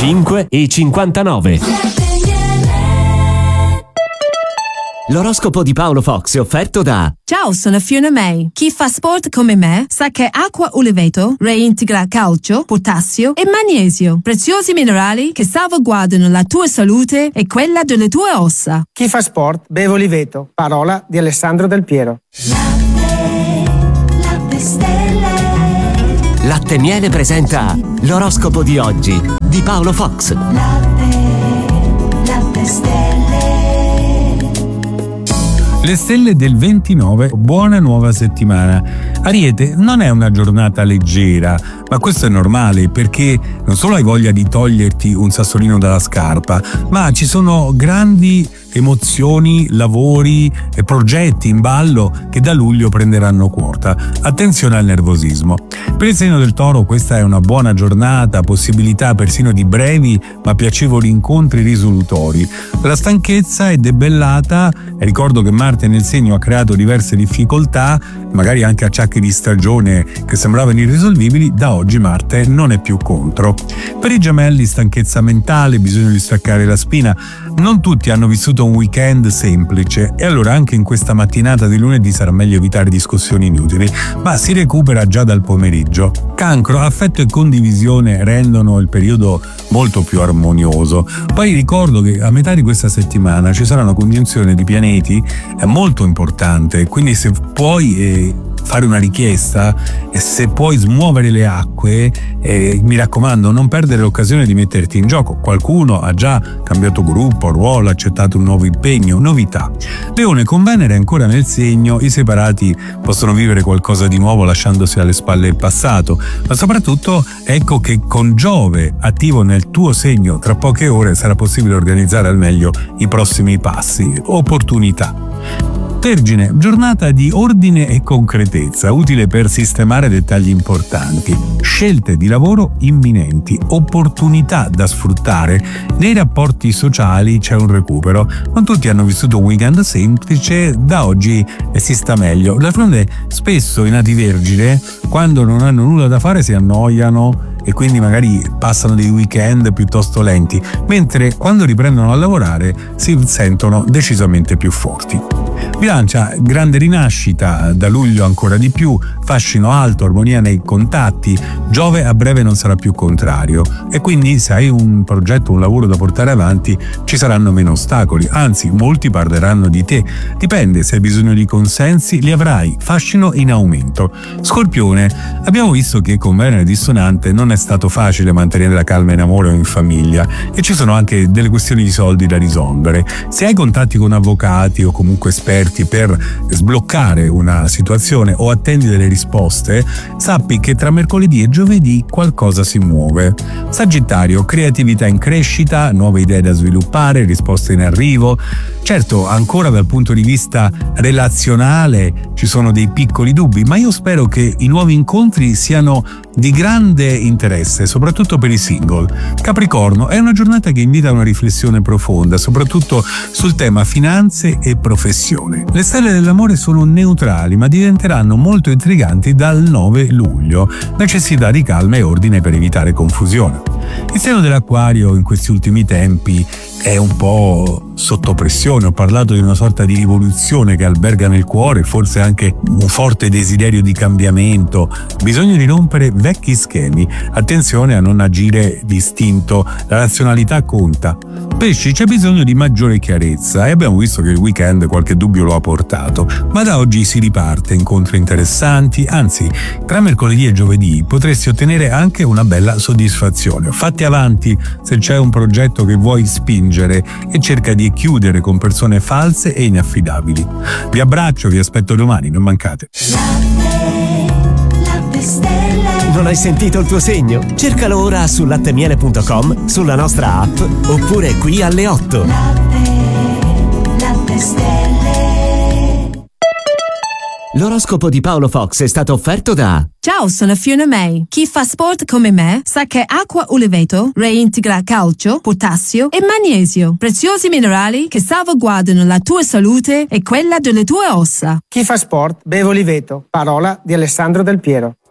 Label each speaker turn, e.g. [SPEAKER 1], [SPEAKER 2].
[SPEAKER 1] 5:59. L'oroscopo di Paolo Fox è offerto da...
[SPEAKER 2] Ciao, sono Fiona May. Chi fa sport come me sa che acqua uleveto reintegra calcio, potassio e magnesio, preziosi minerali che salvaguardano la tua salute e quella delle tue ossa.
[SPEAKER 3] Chi fa sport beve Oliveto, parola di Alessandro Del Piero.
[SPEAKER 1] Latte Stelle. Latte Miele presenta l'oroscopo di oggi di Paolo Fox.
[SPEAKER 4] Latte Stelle.
[SPEAKER 5] Le stelle del 29, buona nuova settimana. Ariete, non è una giornata leggera, ma questo è normale perché non solo hai voglia di toglierti un sassolino dalla scarpa, ma ci sono grandi emozioni, lavori e progetti in ballo che da luglio prenderanno quota. Attenzione al nervosismo. Per il segno del Toro questa è una buona giornata, possibilità persino di brevi ma piacevoli incontri risolutori. La stanchezza è debellata e ricordo che Marte nel segno ha creato diverse difficoltà, magari anche acciacchi di stagione che sembravano irrisolvibili. Da oggi Marte non è più contro. Per i Gemelli stanchezza mentale, bisogno di staccare la spina. Non tutti hanno vissuto un weekend semplice e allora anche in questa mattinata di lunedì sarà meglio evitare discussioni inutili, ma si recupera già dal pomeriggio. Cancro, affetto e condivisione rendono il periodo molto più armonioso. Poi ricordo che a metà di questa settimana ci sarà una congiunzione di pianeti molto importante, quindi se puoi fare una richiesta e se puoi smuovere le acque, mi raccomando, non perdere l'occasione di metterti in gioco. Qualcuno ha già cambiato gruppo, ruolo, accettato un nuovo impegno, novità. Leone, con Venere ancora nel segno, i separati possono vivere qualcosa di nuovo lasciandosi alle spalle il passato, ma soprattutto ecco che con Giove attivo nel tuo segno tra poche ore sarà possibile organizzare al meglio i prossimi passi, opportunità. Vergine, giornata di ordine e concretezza, utile per sistemare dettagli importanti, scelte di lavoro imminenti, opportunità da sfruttare. Nei rapporti sociali c'è un recupero. Non tutti hanno vissuto un weekend semplice, da oggi si sta meglio. D'altronde spesso i nati Vergine, quando non hanno nulla da fare, si annoiano e quindi magari passano dei weekend piuttosto lenti, mentre quando riprendono a lavorare si sentono decisamente più forti. Bilancia, grande rinascita, da luglio ancora di più, fascino alto, armonia nei contatti. Giove a breve non sarà più contrario e quindi se hai un progetto, un lavoro da portare avanti ci saranno meno ostacoli, anzi molti parleranno di te. Dipende, se hai bisogno di consensi li avrai, fascino in aumento. Scorpione, abbiamo visto che con Venere dissonante non è stato facile mantenere la calma in amore o in famiglia e ci sono anche delle questioni di soldi da risolvere. Se hai contatti con avvocati o comunque esperti per sbloccare una situazione o attendi delle risposte, sappi che tra mercoledì e giovedì qualcosa si muove. Sagittario, creatività in crescita, nuove idee da sviluppare, risposte in arrivo. Certo, ancora dal punto di vista relazionale ci sono dei piccoli dubbi, ma io spero che i nuovi incontri siano di grande interesse, soprattutto per i single. Capricorno, è una giornata che invita a una riflessione profonda, soprattutto sul tema finanze e professione. Le stelle dell'amore sono neutrali, ma diventeranno molto intriganti dal 9 luglio. Necessità di calma e ordine per evitare confusione. Il segno dell'Acquario in questi ultimi tempi è un po' sotto pressione. Ho parlato di una sorta di rivoluzione che alberga nel cuore, forse anche un forte desiderio di cambiamento, bisogno di rompere vecchi schemi, attenzione a non agire distinto, la razionalità conta. Pesci, c'è bisogno di maggiore chiarezza e abbiamo visto che il weekend qualche dubbio lo ha portato, ma da oggi si riparte, incontri interessanti, anzi tra mercoledì e giovedì potresti ottenere anche una bella soddisfazione. Fatti avanti se c'è un progetto che vuoi spingere e cerca di chiudere con persone false e inaffidabili. Vi abbraccio, vi aspetto domani, non mancate.
[SPEAKER 4] Latte Stelle.
[SPEAKER 1] Non hai sentito il tuo segno? Cercalo ora su lattemiele.com, sulla nostra app oppure qui alle 8.
[SPEAKER 4] Latte Stelle.
[SPEAKER 1] L'oroscopo di Paolo Fox è stato offerto da...
[SPEAKER 2] Ciao, sono Fiona May. Chi fa sport come me sa che acqua uleveto reintegra calcio, potassio e magnesio, preziosi minerali che salvaguardano la tua salute e quella delle tue ossa.
[SPEAKER 3] Chi fa sport beve Oliveto, parola di Alessandro Del Piero.